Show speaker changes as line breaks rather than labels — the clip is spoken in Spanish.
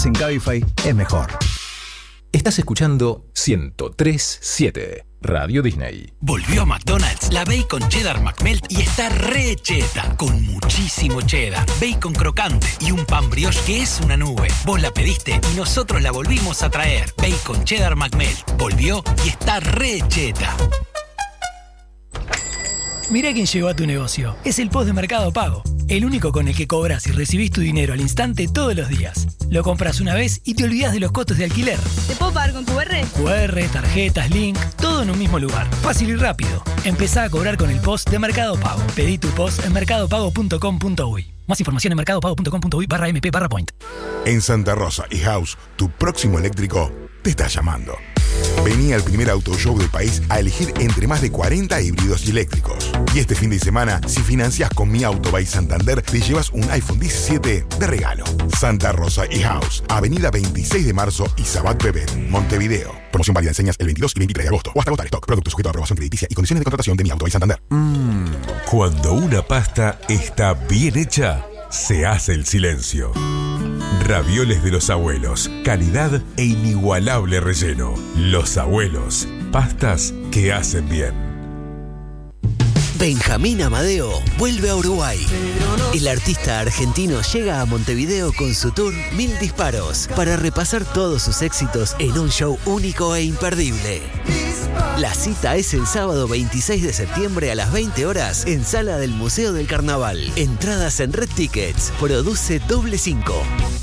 En Cabify es mejor.
Estás escuchando 103.7 Radio Disney.
Volvió a McDonald's la Bacon Cheddar McMelt y está re cheta, con muchísimo cheddar, bacon crocante y un pan brioche que es una nube. Vos la pediste y nosotros la volvimos a traer. Bacon Cheddar McMelt volvió y está re cheta.
Mirá quién llegó a tu negocio. Es el post de Mercado Pago. El único con el que cobras y recibís tu dinero al instante todos los días. Lo compras una vez y te olvidás de los costos de alquiler.
¿Te puedo pagar con QR?
QR, tarjetas, link, todo en un mismo lugar. Fácil y rápido. Empezá a cobrar con el post de Mercado Pago. Pedí tu post en mercadopago.com.uy. Más información en mercadopago.com.uy/mp/point.
En Santa Rosa y House, tu próximo eléctrico te está llamando. Vení al primer auto show del país a elegir entre más de 40 híbridos y eléctricos. Y este fin de semana, si financiás con Mi Auto by Santander, te llevas un iPhone 17 de regalo. Santa Rosa y House, Avenida 26 de marzo y Sabat Bebé, Montevideo. Promoción válida en señas el 22 y 23 de agosto o hasta agotar stock. Producto sujeto a aprobación crediticia y condiciones de contratación de Mi Auto by Santander.
Cuando una pasta está bien hecha, se hace el silencio. Ravioles de los abuelos, calidad e inigualable relleno. Los abuelos, pastas que hacen bien.
Benjamín Amadeo vuelve a Uruguay. El artista argentino llega a Montevideo con su tour 1000 Disparos para repasar todos sus éxitos en un show único e imperdible. La cita es el sábado 26 de septiembre a las 20 horas en Sala del Museo del Carnaval. Entradas en Red Tickets. Produce Doble 5.